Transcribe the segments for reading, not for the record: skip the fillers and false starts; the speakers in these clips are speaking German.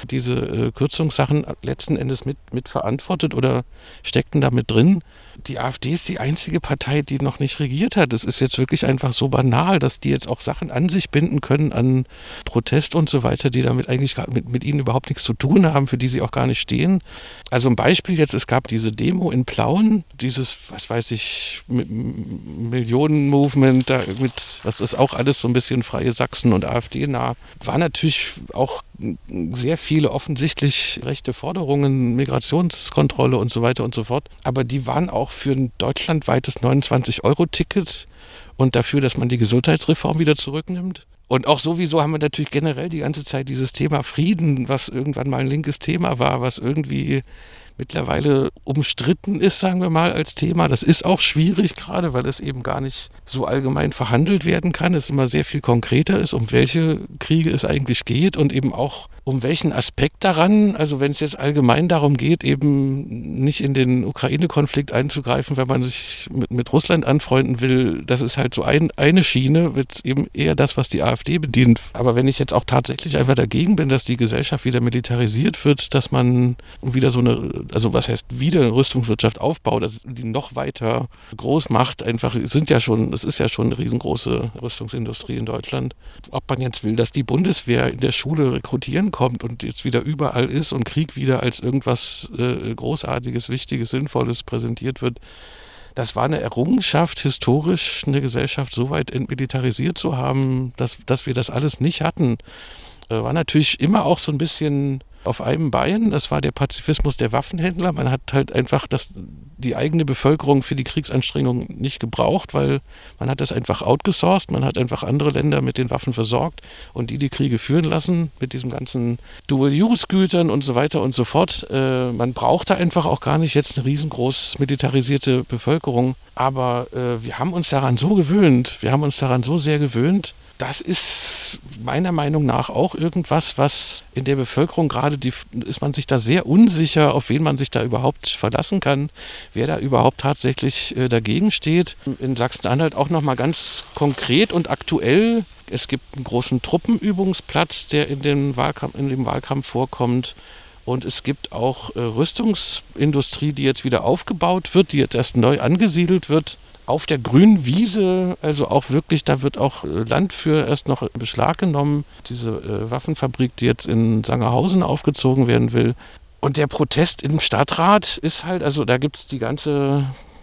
diese Kürzungssachen letzten Endes mit verantwortet oder steckten da mit drin. Die AfD ist die einzige Partei, die noch nicht regiert hat. Es ist jetzt wirklich einfach so banal, dass die jetzt auch Sachen an sich binden können, an Protest und so weiter, die damit eigentlich mit ihnen überhaupt nichts zu tun haben, für die sie auch gar nicht stehen. Also ein Beispiel jetzt, es gab diese Demo in Plauen, dieses, was weiß ich, Millionen-Movement, da mit, was ist auch alles so ein bisschen Freie Sachsen und AfD nah, war natürlich auch sehr viele offensichtlich rechte Forderungen, Migrationskontrolle und so weiter und so fort. Aber die waren auch für ein deutschlandweites 29-Euro-Ticket und dafür, dass man die Gesundheitsreform wieder zurücknimmt. Und auch sowieso haben wir natürlich generell die ganze Zeit dieses Thema Frieden, was irgendwann mal ein linkes Thema war, was irgendwie mittlerweile umstritten ist, sagen wir mal, als Thema. Das ist auch schwierig, gerade weil es eben gar nicht so allgemein verhandelt werden kann. Es immer sehr viel konkreter ist, um welche Kriege es eigentlich geht und eben auch um welchen Aspekt daran. Also wenn es jetzt allgemein darum geht, eben nicht in den Ukraine-Konflikt einzugreifen, wenn man sich mit Russland anfreunden will, das ist halt so eine Schiene, wird eben eher das, was die AfD bedient. Aber wenn ich jetzt auch tatsächlich einfach dagegen bin, dass die Gesellschaft wieder militarisiert wird, dass man wieder so eine, also was heißt wieder eine Rüstungswirtschaft aufbaut, also die noch weiter groß macht, einfach es ist ja schon eine riesengroße Rüstungsindustrie in Deutschland. Ob man jetzt will, dass die Bundeswehr in der Schule rekrutieren kommt und jetzt wieder überall ist und Krieg wieder als irgendwas Großartiges, Wichtiges, Sinnvolles präsentiert wird, das war eine Errungenschaft, historisch eine Gesellschaft so weit entmilitarisiert zu haben, dass wir das alles nicht hatten. War natürlich immer auch so ein bisschen auf einem Bein. Das war der Pazifismus der Waffenhändler. Man hat halt einfach die eigene Bevölkerung für die Kriegsanstrengungen nicht gebraucht, weil man hat das einfach outgesourced. Man hat einfach andere Länder mit den Waffen versorgt und die Kriege führen lassen mit diesen ganzen Dual-Use-Gütern und so weiter und so fort. Man brauchte einfach auch gar nicht jetzt eine riesengroß militarisierte Bevölkerung. Aber wir haben uns daran so gewöhnt. Wir haben uns daran so sehr gewöhnt. Das ist meiner Meinung nach auch irgendwas, was in der Bevölkerung gerade, ist man sich da sehr unsicher, auf wen man sich da überhaupt verlassen kann, wer da überhaupt tatsächlich dagegen steht. In Sachsen-Anhalt auch nochmal ganz konkret und aktuell, es gibt einen großen Truppenübungsplatz, der in dem Wahlkampf vorkommt. Und es gibt auch Rüstungsindustrie, die jetzt wieder aufgebaut wird, die jetzt erst neu angesiedelt wird. Auf der grünen Wiese, also auch wirklich, da wird auch Land für erst noch in Beschlag genommen. Diese Waffenfabrik, die jetzt in Sangerhausen aufgezogen werden will. Und der Protest im Stadtrat ist halt, also da gibt es die ganze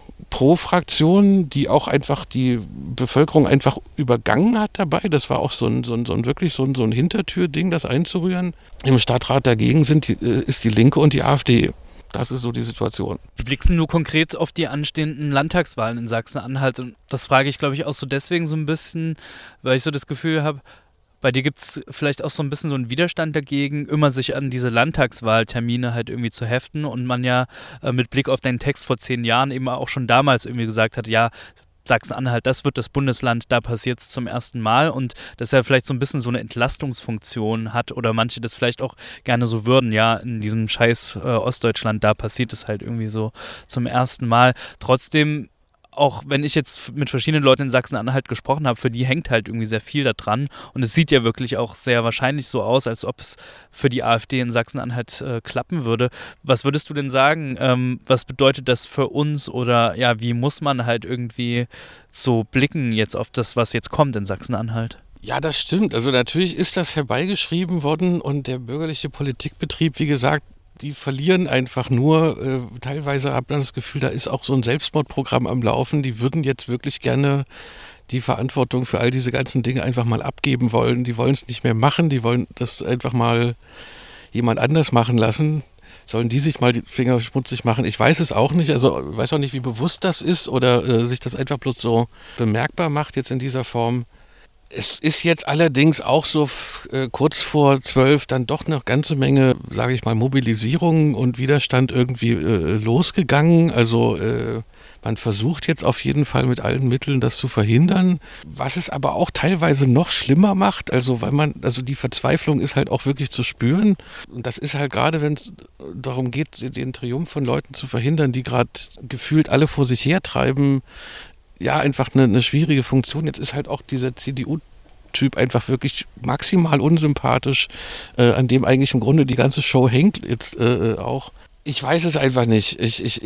Pro-Fraktion, die auch einfach die Bevölkerung einfach übergangen hat dabei. Das war auch wirklich so ein Hintertürding, das einzurühren. Im Stadtrat dagegen ist die Linke und die AfD. Das ist so die Situation. Wie blickst du konkret auf die anstehenden Landtagswahlen in Sachsen-Anhalt? Und das frage ich, glaube ich, auch so deswegen so ein bisschen, weil ich so das Gefühl habe, bei dir gibt es vielleicht auch so ein bisschen so einen Widerstand dagegen, immer sich an diese Landtagswahltermine halt irgendwie zu heften und man ja mit Blick auf deinen Text vor 10 Jahren eben auch schon damals irgendwie gesagt hat, ja, Sachsen-Anhalt, das wird das Bundesland, da passiert es zum ersten Mal und dass er vielleicht so ein bisschen so eine Entlastungsfunktion hat oder manche das vielleicht auch gerne so würden, ja, in diesem scheiß Ostdeutschland, da passiert es halt irgendwie so zum ersten Mal. Trotzdem, auch wenn ich jetzt mit verschiedenen Leuten in Sachsen-Anhalt gesprochen habe, für die hängt halt irgendwie sehr viel da dran und es sieht ja wirklich auch sehr wahrscheinlich so aus, als ob es für die AfD in Sachsen-Anhalt klappen würde. Was würdest du denn sagen, was bedeutet das für uns oder ja, wie muss man halt irgendwie so blicken jetzt auf das, was jetzt kommt in Sachsen-Anhalt? Ja, das stimmt. Also natürlich ist das herbeigeschrieben worden und der bürgerliche Politikbetrieb, wie gesagt, die verlieren einfach nur. Teilweise hat man das Gefühl, da ist auch so ein Selbstmordprogramm am Laufen. Die würden jetzt wirklich gerne die Verantwortung für all diese ganzen Dinge einfach mal abgeben wollen. Die wollen es nicht mehr machen. Die wollen das einfach mal jemand anders machen lassen. Sollen die sich mal die Finger schmutzig machen? Ich weiß es auch nicht. Also ich weiß auch nicht, wie bewusst das ist oder sich das einfach bloß so bemerkbar macht jetzt in dieser Form. Es ist jetzt allerdings auch so kurz vor 12 dann doch eine ganze Menge, sage ich mal, Mobilisierung und Widerstand irgendwie losgegangen. Also man versucht jetzt auf jeden Fall mit allen Mitteln das zu verhindern, was es aber auch teilweise noch schlimmer macht. Also also die Verzweiflung ist halt auch wirklich zu spüren. Und das ist halt gerade, wenn es darum geht, den Triumph von Leuten zu verhindern, die gerade gefühlt alle vor sich hertreiben, ja, einfach eine schwierige Funktion. Jetzt ist halt auch dieser CDU Typ einfach wirklich maximal unsympathisch, an dem eigentlich im Grunde die ganze Show hängt jetzt auch. Ich weiß es einfach nicht.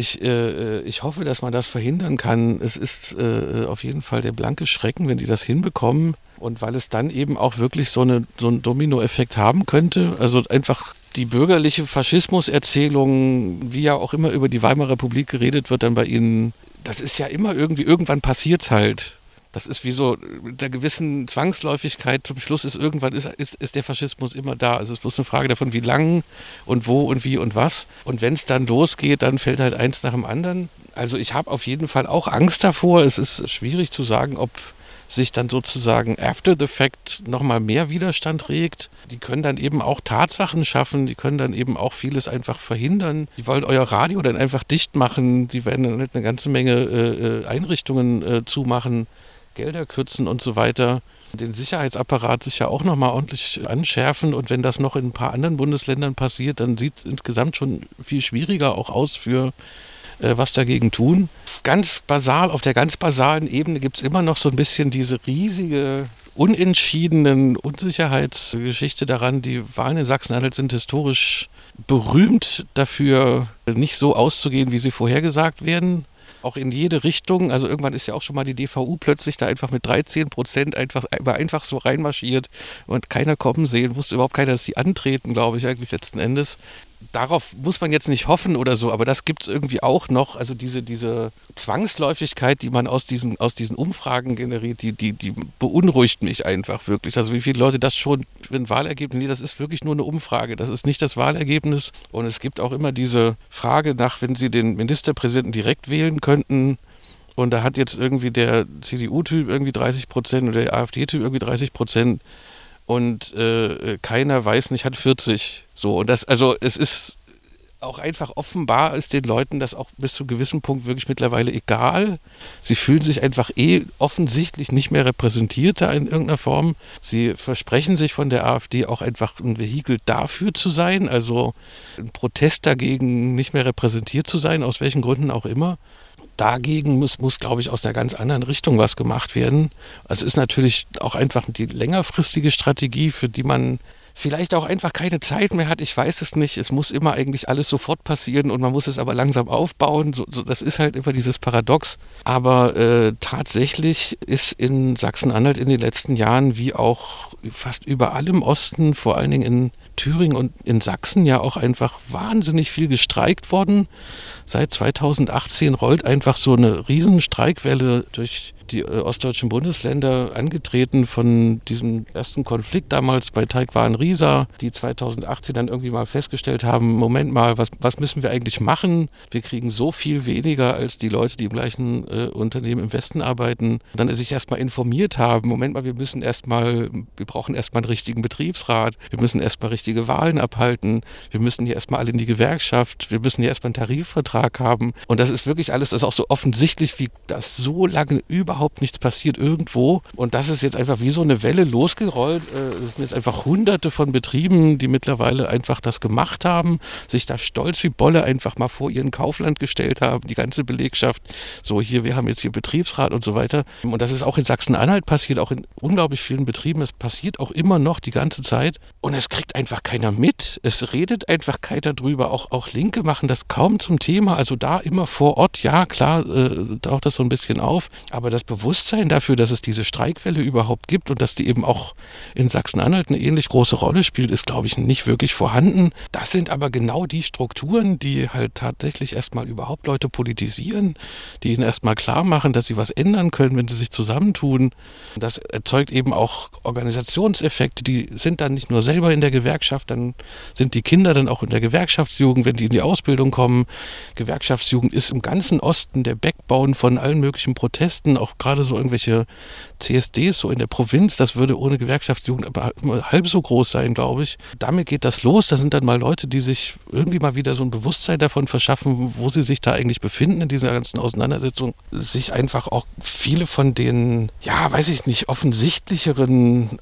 Ich hoffe, dass man das verhindern kann. Es ist auf jeden Fall der blanke Schrecken, wenn die das hinbekommen. Und weil es dann eben auch wirklich so einen Dominoeffekt haben könnte. Also einfach die bürgerliche Faschismuserzählung, wie ja auch immer über die Weimarer Republik geredet wird, dann bei ihnen, das ist ja immer irgendwie, irgendwann passiert's halt. Das ist wie so mit einer gewissen Zwangsläufigkeit. Zum Schluss ist irgendwann ist der Faschismus immer da. Also es ist bloß eine Frage davon, wie lang und wo und wie und was. Und wenn es dann losgeht, dann fällt halt eins nach dem anderen. Also ich habe auf jeden Fall auch Angst davor. Es ist schwierig zu sagen, ob sich dann sozusagen after the fact nochmal mehr Widerstand regt. Die können dann eben auch Tatsachen schaffen, die können dann eben auch vieles einfach verhindern. Die wollen euer Radio dann einfach dicht machen, die werden dann eine ganze Menge Einrichtungen zumachen, Gelder kürzen und so weiter. Den Sicherheitsapparat sich ja auch nochmal ordentlich anschärfen und wenn das noch in ein paar anderen Bundesländern passiert, dann sieht es insgesamt schon viel schwieriger auch aus für was dagegen tun. Ganz basal, auf der ganz basalen Ebene gibt es immer noch so ein bisschen diese riesige, unentschiedenen Unsicherheitsgeschichte daran. Die Wahlen in Sachsen-Anhalt sind historisch berühmt dafür, nicht so auszugehen, wie sie vorhergesagt werden. Auch in jede Richtung. Also irgendwann ist ja auch schon mal die DVU plötzlich da einfach mit 13% einfach so reinmarschiert und keiner kommen sehen, wusste überhaupt keiner, dass sie antreten, glaube ich, eigentlich letzten Endes. Darauf muss man jetzt nicht hoffen oder so, aber das gibt es irgendwie auch noch. Also diese Zwangsläufigkeit, die man aus diesen Umfragen generiert, die beunruhigt mich einfach wirklich. Also wie viele Leute das schon für ein Wahlergebnis, nee, das ist wirklich nur eine Umfrage, das ist nicht das Wahlergebnis. Und es gibt auch immer diese Frage nach, wenn sie den Ministerpräsidenten direkt wählen könnten, und da hat jetzt irgendwie der CDU-Typ irgendwie 30% oder der AfD-Typ irgendwie 30%. Und keiner weiß nicht, hat 40. So, und das, also es ist auch einfach offenbar, ist den Leuten das auch bis zu einem gewissen Punkt wirklich mittlerweile egal. Sie fühlen sich einfach offensichtlich nicht mehr repräsentiert da in irgendeiner Form. Sie versprechen sich von der AfD auch einfach ein Vehikel dafür zu sein, also ein Protest dagegen, nicht mehr repräsentiert zu sein, aus welchen Gründen auch immer. Dagegen muss, glaube ich, aus einer ganz anderen Richtung was gemacht werden. Also es ist natürlich auch einfach die längerfristige Strategie, für die man vielleicht auch einfach keine Zeit mehr hat. Ich weiß es nicht. Es muss immer eigentlich alles sofort passieren und man muss es aber langsam aufbauen. Das ist halt immer dieses Paradox. Aber tatsächlich ist in Sachsen-Anhalt in den letzten Jahren, wie auch fast überall im Osten, vor allen Dingen in Thüringen und in Sachsen, ja auch einfach wahnsinnig viel gestreikt worden. Seit 2018 rollt einfach so eine Riesenstreikwelle durch die ostdeutschen Bundesländer, angetreten von diesem ersten Konflikt damals bei Teigwaren-Riesa, die 2018 dann irgendwie mal festgestellt haben, Moment mal, was müssen wir eigentlich machen? Wir kriegen so viel weniger als die Leute, die im gleichen Unternehmen im Westen arbeiten. Dann sich erstmal informiert haben, Moment mal, wir brauchen erstmal einen richtigen Betriebsrat, wir müssen erstmal richtige Wahlen abhalten, wir müssen hier erstmal alle in die Gewerkschaft, wir müssen hier erstmal einen Tarifvertrag haben. Und das ist wirklich alles, das ist auch so offensichtlich, wie das so lange überhaupt nichts passiert irgendwo. Und das ist jetzt einfach wie so eine Welle losgerollt. Es sind jetzt einfach hunderte von Betrieben, die mittlerweile einfach das gemacht haben, sich da stolz wie Bolle einfach mal vor ihren Kaufland gestellt haben, die ganze Belegschaft. So hier, wir haben jetzt hier Betriebsrat und so weiter. Und das ist auch in Sachsen-Anhalt passiert, auch in unglaublich vielen Betrieben. Es passiert auch immer noch die ganze Zeit. Und es kriegt einfach keiner mit. Es redet einfach keiner drüber. Auch Linke machen das kaum zum Thema. Also da immer vor Ort, ja klar, taucht das so ein bisschen auf. Aber das Bewusstsein dafür, dass es diese Streikwelle überhaupt gibt und dass die eben auch in Sachsen-Anhalt eine ähnlich große Rolle spielt, ist, glaube ich, nicht wirklich vorhanden. Das sind aber genau die Strukturen, die halt tatsächlich erstmal überhaupt Leute politisieren, die ihnen erstmal klar machen, dass sie was ändern können, wenn sie sich zusammentun. Das erzeugt eben auch Organisationseffekte, die sind dann nicht nur selber in der Gewerkschaft, dann sind die Kinder dann auch in der Gewerkschaftsjugend, wenn die in die Ausbildung kommen. Gewerkschaftsjugend ist im ganzen Osten der Backbone von allen möglichen Protesten, auch gerade so irgendwelche CSDs so in der Provinz, das würde ohne Gewerkschaftsjugend aber immer halb so groß sein, glaube ich. Damit geht das los. Da sind dann mal Leute, die sich irgendwie mal wieder so ein Bewusstsein davon verschaffen, wo sie sich da eigentlich befinden in dieser ganzen Auseinandersetzung. Sich einfach auch viele von den, ja, weiß ich nicht, offensichtlicheren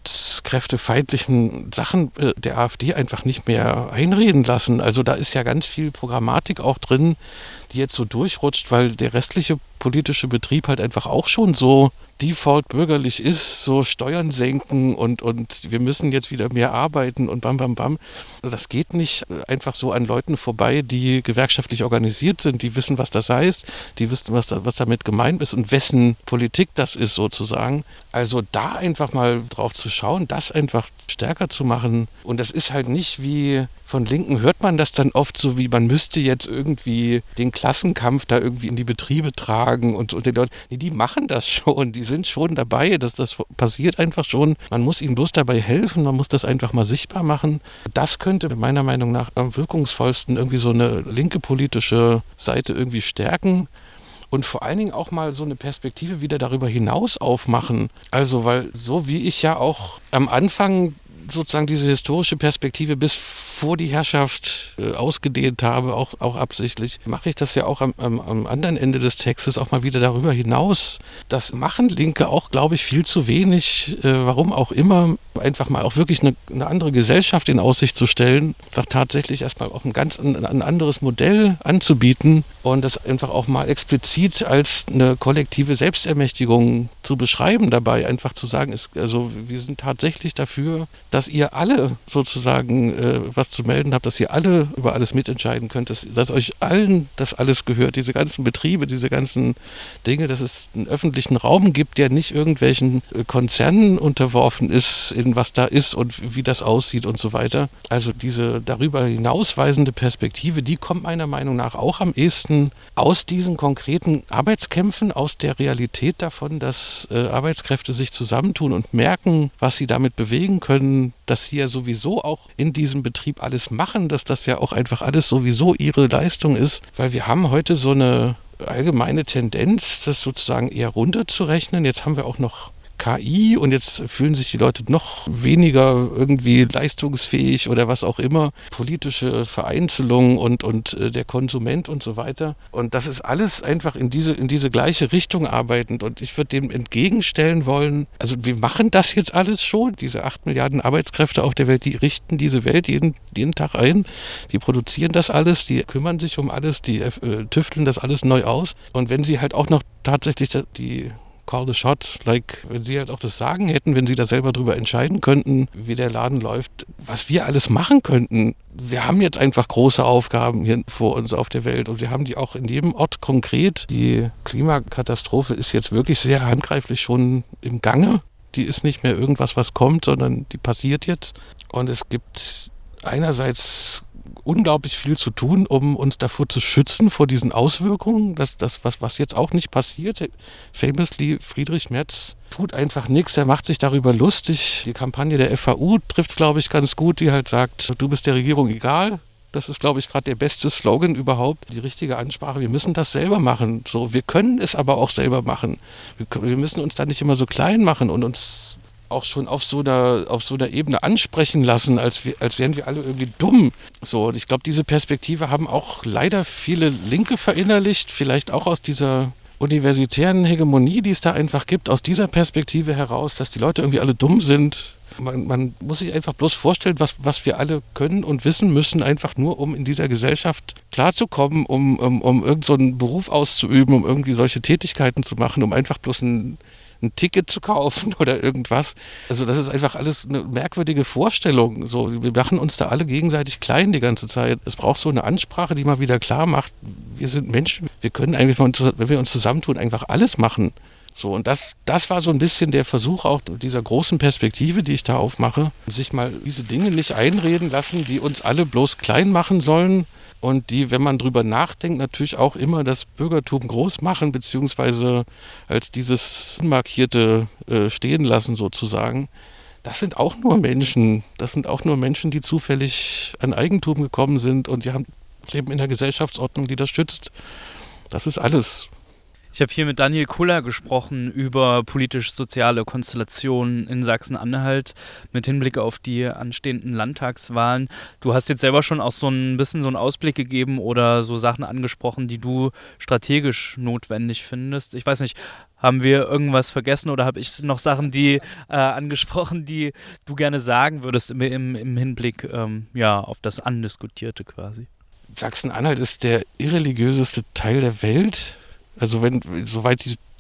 arbeitskräftefeindlichen Sachen der AfD einfach nicht mehr einreden lassen. Also da ist ja ganz viel Programmatik auch drin, die jetzt so durchrutscht, weil der restliche politische Betrieb halt einfach auch schon so Default bürgerlich ist, so Steuern senken und wir müssen jetzt wieder mehr arbeiten und bam, bam, bam. Das geht nicht einfach so an Leuten vorbei, die gewerkschaftlich organisiert sind, die wissen, was das heißt, die wissen, was damit gemeint ist und wessen Politik das ist sozusagen. Also da einfach mal drauf zu schauen, das einfach stärker zu machen. Und das ist halt nicht wie, von Linken hört man das dann oft so, wie man müsste jetzt irgendwie den Klassenkampf da irgendwie in die Betriebe tragen und den Leuten. Nee, die machen das schon, die sind schon dabei, das passiert einfach schon. Man muss ihnen bloß dabei helfen, man muss das einfach mal sichtbar machen. Das könnte meiner Meinung nach am wirkungsvollsten irgendwie so eine linke politische Seite irgendwie stärken. Und vor allen Dingen auch mal so eine Perspektive wieder darüber hinaus aufmachen. Also, weil so wie ich ja auch am Anfang sozusagen diese historische Perspektive bis vor die Herrschaft ausgedehnt habe, auch absichtlich, mache ich das ja auch am anderen Ende des Textes auch mal wieder darüber hinaus. Das machen Linke auch, glaube ich, viel zu wenig, warum auch immer, einfach mal auch wirklich eine andere Gesellschaft in Aussicht zu stellen, einfach tatsächlich erstmal auch ein anderes Modell anzubieten und das einfach auch mal explizit als eine kollektive Selbstermächtigung zu beschreiben dabei, einfach zu sagen, also wir sind tatsächlich dafür, dass ihr alle sozusagen was zu melden habt, dass ihr alle über alles mitentscheiden könnt, dass euch allen das alles gehört, diese ganzen Betriebe, diese ganzen Dinge, dass es einen öffentlichen Raum gibt, der nicht irgendwelchen Konzernen unterworfen ist, in was da ist und wie das aussieht und so weiter. Also diese darüber hinausweisende Perspektive, die kommt meiner Meinung nach auch am ehesten aus diesen konkreten Arbeitskämpfen, aus der Realität davon, dass Arbeitskräfte sich zusammentun und merken, was sie damit bewegen können, dass sie ja sowieso auch in diesem Betrieb alles machen, dass das ja auch einfach alles sowieso ihre Leistung ist, weil wir haben heute so eine allgemeine Tendenz, das sozusagen eher runterzurechnen. Jetzt haben wir auch noch KI und jetzt fühlen sich die Leute noch weniger irgendwie leistungsfähig oder was auch immer, politische Vereinzelung und der Konsument und so weiter. Und das ist alles einfach in diese gleiche Richtung arbeitend und ich würde dem entgegenstellen wollen, also wir machen das jetzt alles schon, diese 8 Milliarden Arbeitskräfte auf der Welt, die richten diese Welt jeden Tag ein, die produzieren das alles, die kümmern sich um alles, die tüfteln das alles neu aus und wenn sie halt auch noch tatsächlich die Call the shots, wenn sie halt auch das Sagen hätten, wenn sie da selber drüber entscheiden könnten, wie der Laden läuft, was wir alles machen könnten. Wir haben jetzt einfach große Aufgaben hier vor uns auf der Welt und wir haben die auch in jedem Ort konkret. Die Klimakatastrophe ist jetzt wirklich sehr handgreiflich schon im Gange. Die ist nicht mehr irgendwas, was kommt, sondern die passiert jetzt. Und es gibt einerseits unglaublich viel zu tun, um uns davor zu schützen, vor diesen Auswirkungen. Was jetzt auch nicht passiert. Famously, Friedrich Merz tut einfach nichts, er macht sich darüber lustig. Die Kampagne der FAU trifft es, glaube ich, ganz gut, die halt sagt, du bist der Regierung egal. Das ist, glaube ich, gerade der beste Slogan überhaupt. Die richtige Ansprache, wir müssen das selber machen. So, wir können es aber auch selber machen. Wir müssen uns da nicht immer so klein machen und uns auch schon auf so einer Ebene ansprechen lassen, als wären wir alle irgendwie dumm. So, und ich glaube, diese Perspektive haben auch leider viele Linke verinnerlicht, vielleicht auch aus dieser universitären Hegemonie, die es da einfach gibt, aus dieser Perspektive heraus, dass die Leute irgendwie alle dumm sind. Man muss sich einfach bloß vorstellen, was wir alle können und wissen müssen, einfach nur, um in dieser Gesellschaft klarzukommen, um irgend so einen Beruf auszuüben, um irgendwie solche Tätigkeiten zu machen, um einfach bloß ein Ticket zu kaufen oder irgendwas. Also das ist einfach alles eine merkwürdige Vorstellung. So, wir machen uns da alle gegenseitig klein die ganze Zeit. Es braucht so eine Ansprache, die mal wieder klar macht, wir sind Menschen, wir können eigentlich, wenn wir uns zusammentun, einfach alles machen. So, und das war so ein bisschen der Versuch auch dieser großen Perspektive, die ich da aufmache, sich mal diese Dinge nicht einreden lassen, die uns alle bloß klein machen sollen und die, wenn man drüber nachdenkt, natürlich auch immer das Bürgertum groß machen, beziehungsweise als dieses Markierte stehen lassen sozusagen. Das sind auch nur Menschen. Das sind auch nur Menschen, die zufällig an Eigentum gekommen sind und die leben in einer Gesellschaftsordnung, die das schützt. Das ist alles. Ich habe hier mit Daniel Kuller gesprochen über politisch-soziale Konstellationen in Sachsen-Anhalt mit Hinblick auf die anstehenden Landtagswahlen. Du hast jetzt selber schon auch so ein bisschen so einen Ausblick gegeben oder so Sachen angesprochen, die du strategisch notwendig findest. Ich weiß nicht, haben wir irgendwas vergessen oder habe ich noch Sachen angesprochen, die du gerne sagen würdest im Hinblick auf das Andiskutierte quasi? Sachsen-Anhalt ist der irreligiöseste Teil der Welt. Also soweit die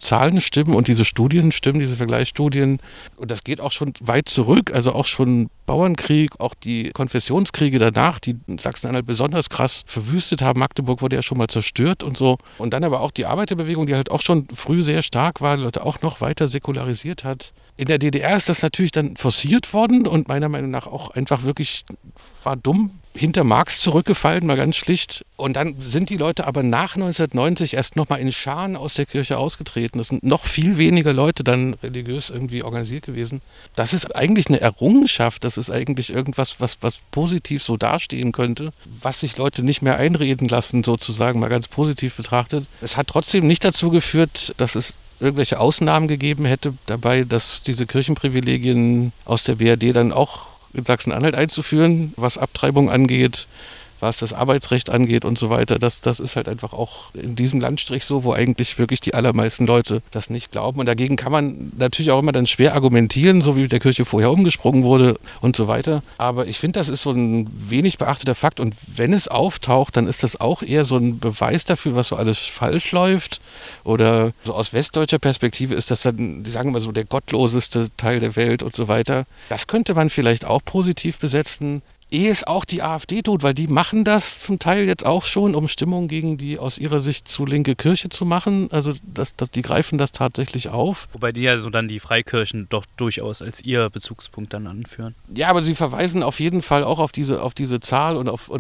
Zahlen stimmen und diese Studien stimmen, diese Vergleichsstudien. Und das geht auch schon weit zurück, also auch schon Bauernkrieg, auch die Konfessionskriege danach, die Sachsen-Anhalt besonders krass verwüstet haben. Magdeburg wurde ja schon mal zerstört und so. Und dann aber auch die Arbeiterbewegung, die halt auch schon früh sehr stark war, Leute auch noch weiter säkularisiert hat. In der DDR ist das natürlich dann forciert worden und meiner Meinung nach auch einfach wirklich, war dumm, hinter Marx zurückgefallen, mal ganz schlicht. Und dann sind die Leute aber nach 1990 erst nochmal in Scharen aus der Kirche ausgetreten. Es sind noch viel weniger Leute dann religiös irgendwie organisiert gewesen. Das ist eigentlich eine Errungenschaft, das ist eigentlich irgendwas, was positiv so dastehen könnte, was sich Leute nicht mehr einreden lassen, sozusagen, mal ganz positiv betrachtet. Es hat trotzdem nicht dazu geführt, dass es irgendwelche Ausnahmen gegeben hätte dabei, dass diese Kirchenprivilegien aus der BRD dann auch in Sachsen-Anhalt einzuführen, was Abtreibung angeht, was das Arbeitsrecht angeht und so weiter. Das ist halt einfach auch in diesem Landstrich so, wo eigentlich wirklich die allermeisten Leute das nicht glauben. Und dagegen kann man natürlich auch immer dann schwer argumentieren, so wie mit der Kirche vorher umgesprungen wurde und so weiter. Aber ich finde, das ist so ein wenig beachteter Fakt. Und wenn es auftaucht, dann ist das auch eher so ein Beweis dafür, was so alles falsch läuft. Oder so aus westdeutscher Perspektive ist das dann, die sagen immer so, der gottloseste Teil der Welt und so weiter. Das könnte man vielleicht auch positiv besetzen. Ehe es auch die AfD tut, weil die machen das zum Teil jetzt auch schon, um Stimmung gegen die aus ihrer Sicht zu linke Kirche zu machen. Also die greifen das tatsächlich auf. Wobei die ja so dann die Freikirchen doch durchaus als ihr Bezugspunkt dann anführen. Ja, aber sie verweisen auf jeden Fall auch auf diese Zahl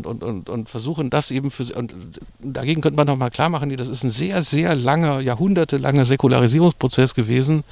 und versuchen das eben und dagegen könnte man nochmal klar machen, das ist ein sehr, sehr langer, jahrhundertelanger Säkularisierungsprozess gewesen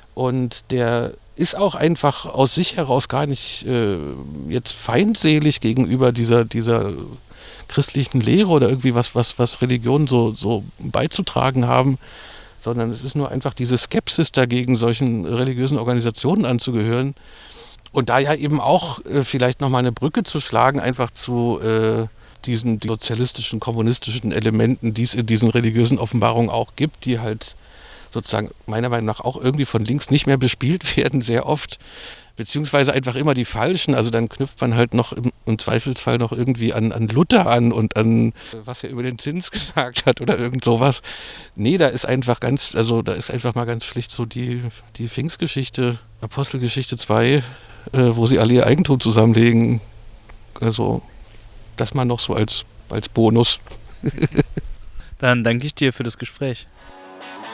und der ist auch einfach aus sich heraus gar nicht jetzt feindselig gegenüber dieser christlichen Lehre oder irgendwie was Religionen so beizutragen haben, sondern es ist nur einfach diese Skepsis dagegen, solchen religiösen Organisationen anzugehören. Und da ja eben auch vielleicht nochmal eine Brücke zu schlagen, einfach zu diesen sozialistischen, kommunistischen Elementen, die es in diesen religiösen Offenbarungen auch gibt, die halt sozusagen meiner Meinung nach auch irgendwie von links nicht mehr bespielt werden, sehr oft, beziehungsweise einfach immer die falschen. Also dann knüpft man halt noch im Zweifelsfall noch irgendwie an Luther an und an, was er über den Zins gesagt hat oder irgend sowas. Nee, da ist einfach mal ganz schlicht so die Pfingstgeschichte, Apostelgeschichte 2, wo sie alle ihr Eigentum zusammenlegen. Also das mal noch so als Bonus. Dann danke ich dir für das Gespräch.